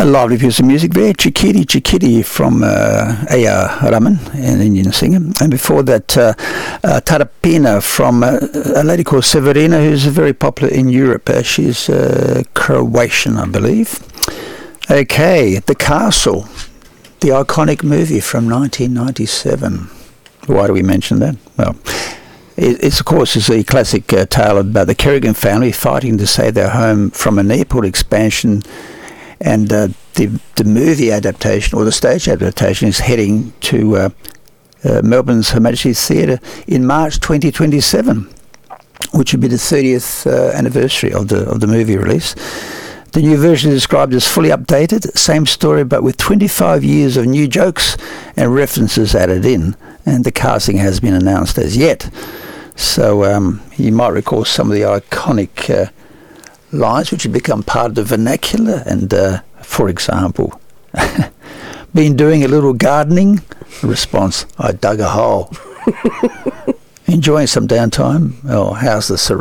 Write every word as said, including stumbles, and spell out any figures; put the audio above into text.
A lovely piece of music there, Chikiti Chikiti from uh, A R Rahman, an Indian singer. And before that, uh, uh, Tarapina from uh, a lady called Severina, who's very popular in Europe. Uh, she's uh, Croatian, I believe. Okay, The Castle, the iconic movie from nineteen ninety-seven. Why do we mention that? Well, it, it's of course is a classic uh, tale about the Kerrigan family fighting to save their home from an airport expansion, and uh, the the movie adaptation or the stage adaptation is heading to uh, uh, Melbourne's Her Majesty's Theatre in March twenty twenty-seven, which would be the thirtieth uh, anniversary of the of the movie release. The new version is described as fully updated, same story but with twenty-five years of new jokes and references added in, and the casting has been announced as yet. So um, you might recall some of the iconic uh, lines which have become part of the vernacular, and uh, for example, been doing a little gardening? Response, I dug a hole. Enjoying some downtime? Oh, how's the